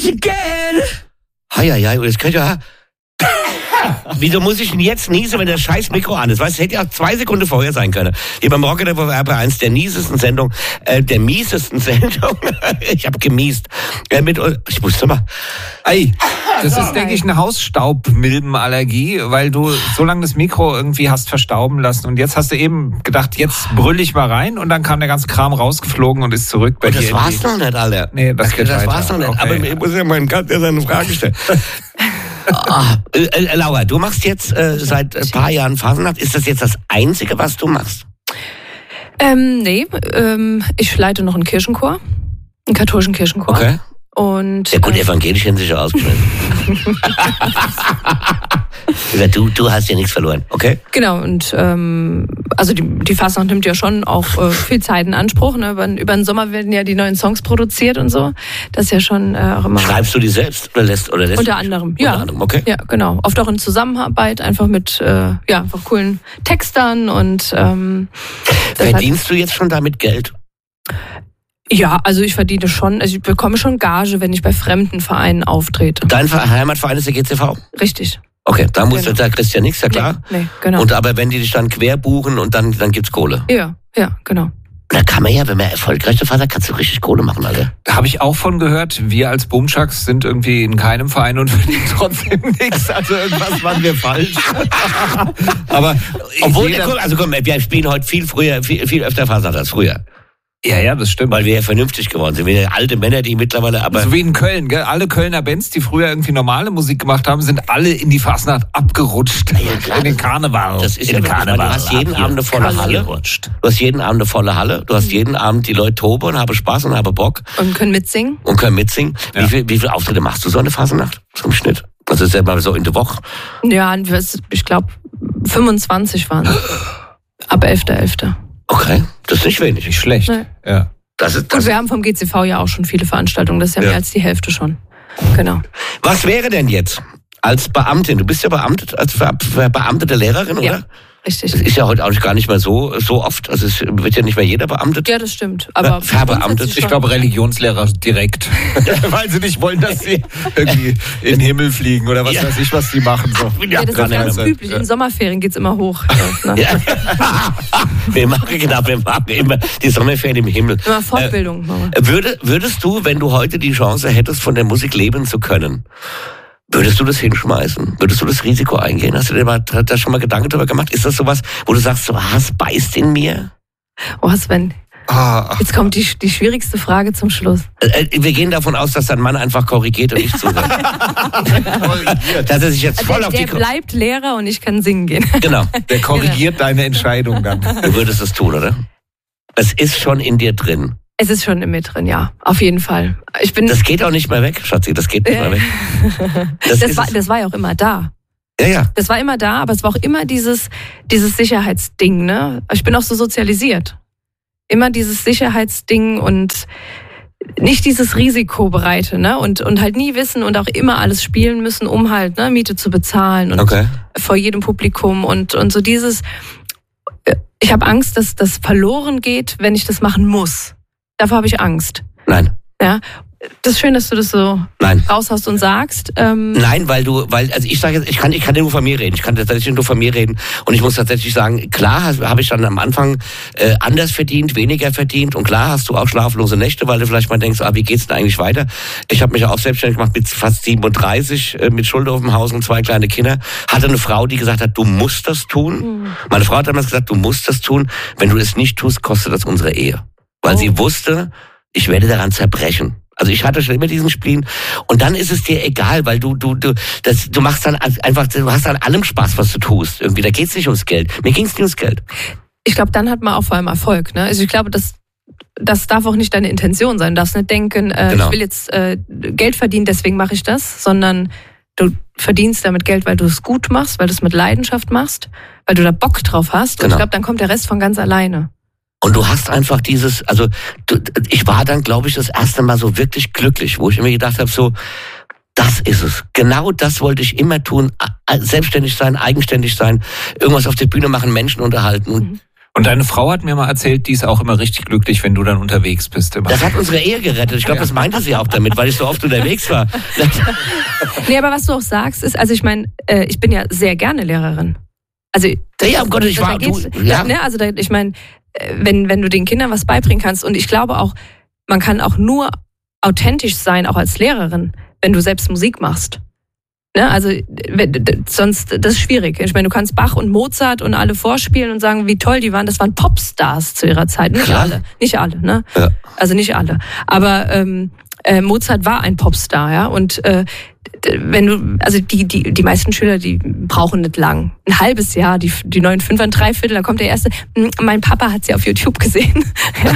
much again. Hei, das könnte ja... Wieso muss ich denn jetzt niesen, wenn das scheiß Mikro an ist? Weißt du, hätte ja 2 Sekunden vorher sein können. Hier beim Rocket FM war bei eins der miesesten Sendung. Ich habe gemiest. Ich musste mal. Ey, das ist, denke ich, eine Hausstaubmilbenallergie, weil du so lange das Mikro irgendwie hast verstauben lassen. Und jetzt hast du eben gedacht, jetzt brüll ich mal rein und dann kam der ganze Kram rausgeflogen und ist zurück bei dir. Das war's noch nicht, Alter. Nee, das war's noch nicht. Okay. Aber ich muss ja meinem Gast eine Frage stellen. Laura, du machst jetzt seit ein paar Jahren Fasnacht. Ist das jetzt das Einzige, was du machst? Nee, ich leite noch einen Kirchenchor, einen katholischen Kirchenchor. Okay. Und, ja gut, evangelisch haben sich ja ausgeschnitten. Du hast ja nichts verloren, okay? Genau, und also die Fasnacht nimmt ja schon auch viel Zeit in Anspruch. Ne? Über den Sommer werden ja die neuen Songs produziert und so. Das ist ja schon auch immer... Schreibst du die selbst oder lässt Unter anderem, ja. Unter anderem, okay. Ja, genau. Oft auch in Zusammenarbeit, einfach mit einfach coolen Textern und... Verdienst du jetzt schon damit Geld? Ja, also ich verdiene schon, also ich bekomme schon Gage, wenn ich bei fremden Vereinen auftrete. Dein Heimatverein ist der GCV? Richtig. Okay, da kriegst du ja nichts, ja klar. Nee, genau. Und aber wenn die dich dann quer buchen und dann gibt's Kohle. Ja, genau. Da kann man ja, wenn man erfolgreich ist, kannst du richtig Kohle machen, Alter. Da habe ich auch von gehört, wir als Boomschucks sind irgendwie in keinem Verein und verdienen trotzdem nichts. Also irgendwas waren wir falsch. Aber obwohl, wir spielen heute viel öfter Fasnacht als früher. Ja, das stimmt. Weil wir ja vernünftig geworden sind. Wir sind alte Männer, die mittlerweile aber... So wie in Köln, gell? Alle Kölner Bands, die früher irgendwie normale Musik gemacht haben, sind alle in die Fasnacht abgerutscht. Ja, klar. In den Karneval. Das ist in den Karneval. Du hast jeden Abend eine volle Halle. Du hast jeden Abend eine volle Halle. Du hast jeden Abend die Leute toben und haben Spaß und haben Bock. Und können mitsingen. Ja. Wie viele Auftritte machst du so eine Fasnacht? So im Schnitt? Das ist ja mal so in der Woche. Ja, ich glaube 25 waren es. Ab 11.11. Okay, das ist nicht wenig. Nicht schlecht. Nee. Ja. Und wir haben vom GCV ja auch schon viele Veranstaltungen. Das ist ja mehr als die Hälfte schon. Genau. Was wäre denn jetzt als Beamtin? Du bist ja beamtet, als verbeamtete Lehrerin, oder? Ja, richtig. Das ist ja heute auch gar nicht mehr so oft. Also es wird ja nicht mehr jeder beamtet. Ja, das stimmt. Aber verbeamtet. Ich glaube Religionslehrer direkt. Weil sie nicht wollen, dass sie irgendwie in den Himmel fliegen oder was weiß ich, was die machen. So. Ja, das ist ganz üblich. In Sommerferien geht's immer hoch. Ja. Wir machen immer die Sommerferien im Himmel. Immer Fortbildung. Würdest du, wenn du heute die Chance hättest, von der Musik leben zu können, würdest du das hinschmeißen? Würdest du das Risiko eingehen? Hast du dir da schon mal Gedanken darüber gemacht? Ist das sowas, wo du sagst, so Hass beißt in mir? Oh, Sven. Jetzt kommt die schwierigste Frage zum Schluss. Wir gehen davon aus, dass dein Mann einfach korrigiert und nicht zuhört. Dass er sich jetzt voll auf die... Der bleibt Lehrer und ich kann singen gehen. Genau. Der korrigiert deine Entscheidung dann. Du würdest es tun, oder? Es ist schon in dir drin. Es ist schon in mir drin, ja. Auf jeden Fall. Das geht auch nicht mehr weg, Schatzi. Das geht nicht mehr weg. Das war ja auch immer da. Ja. Das war immer da, aber es war auch immer dieses Sicherheitsding, ne? Ich bin auch so sozialisiert. Immer dieses Sicherheitsding und nicht dieses Risikobereite, ne? Und halt nie wissen und auch immer alles spielen müssen, um halt, ne, Miete zu bezahlen und vor jedem Publikum und so dieses, ich habe Angst, dass das verloren geht, wenn ich das machen muss. Davor habe ich Angst. Nein. Ja. Das ist schön, dass du das so raushaust und sagst. Nein, also ich sage jetzt, ich kann nur von mir reden. Ich kann tatsächlich nur von mir reden. Und ich muss tatsächlich sagen, klar habe ich dann am Anfang anders verdient, weniger verdient. Und klar hast du auch schlaflose Nächte, weil du vielleicht mal denkst, wie geht's denn eigentlich weiter? Ich habe mich auch selbstständig gemacht mit fast 37, mit Schulter auf dem Haus und 2 kleine Kinder. Hatte eine Frau, die gesagt hat, du musst das tun. Meine Frau hat damals gesagt, du musst das tun. Wenn du es nicht tust, kostet das unsere Ehe. Weil sie wusste, ich werde daran zerbrechen. Also ich hatte schon immer diesen Spleen und dann ist es dir egal, weil du machst dann einfach, du hast an allem Spaß, was du tust. Irgendwie, da geht's nicht ums Geld. Mir ging's nicht ums Geld. Ich glaube, dann hat man auch vor allem Erfolg, ne? Also ich glaube, das darf auch nicht deine Intention sein. Du darfst nicht denken, ich will jetzt Geld verdienen, deswegen mache ich das, sondern du verdienst damit Geld, weil du es gut machst, weil du es mit Leidenschaft machst, weil du da Bock drauf hast. Und ich glaube, dann kommt der Rest von ganz alleine. Und du hast einfach ich war dann, glaube ich, das erste Mal so wirklich glücklich, wo ich immer gedacht habe, so, das ist es. Genau das wollte ich immer tun. Selbstständig sein, eigenständig sein, irgendwas auf der Bühne machen, Menschen unterhalten. Und deine Frau hat mir mal erzählt, die ist auch immer richtig glücklich, wenn du dann unterwegs bist. Immer. Das hat unsere Ehe gerettet. Ich glaube, das meinte sie auch damit, weil ich so oft unterwegs war. Nee, aber was du auch sagst, ist, also ich meine, ich bin ja sehr gerne Lehrerin. Also ja, um Gottes Willen, ja. Ne, also ich meine, wenn du den Kindern was beibringen kannst, und ich glaube auch, man kann auch nur authentisch sein, auch als Lehrerin, wenn du selbst Musik machst. Ne, also sonst, das ist schwierig. Ich meine, du kannst Bach und Mozart und alle vorspielen und sagen, wie toll die waren. Das waren Popstars zu ihrer Zeit. Nicht alle, ne? Ja. Also nicht alle. Aber Mozart war ein Popstar, ja. Und wenn du, also die meisten Schüler, die brauchen nicht lang. Ein halbes Jahr, die 9 Fünfer, ein Dreiviertel, dann kommt der erste, mein Papa hat sie auf YouTube gesehen.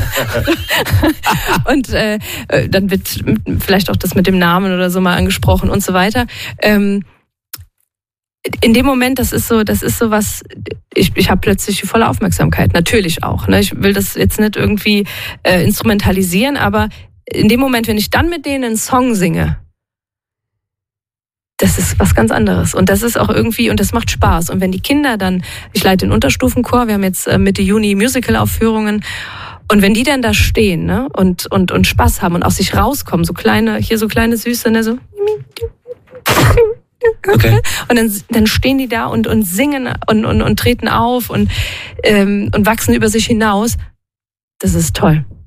Und dann wird vielleicht auch das mit dem Namen oder so mal angesprochen und so weiter. In dem Moment, das ist so was, ich habe plötzlich die volle Aufmerksamkeit, natürlich auch. Ne? Ich will das jetzt nicht irgendwie instrumentalisieren, aber in dem Moment, wenn ich dann mit denen einen Song singe, das ist was ganz anderes. Und das ist auch irgendwie, und das macht Spaß. Und wenn die Kinder dann, ich leite den Unterstufenchor, wir haben jetzt Mitte Juni Musical-Aufführungen, und wenn die dann da stehen, ne, und Spaß haben und aus sich rauskommen, so kleine Süße, ne, so. Okay. Und dann stehen die da und singen und treten auf und wachsen über sich hinaus. Das ist toll.